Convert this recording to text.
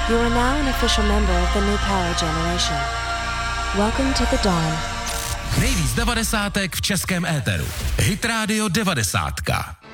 You are now an official member of the new power generation. Welcome to the dawn. Nejvíc devadesátek v českém éteru. Hit Radio 90.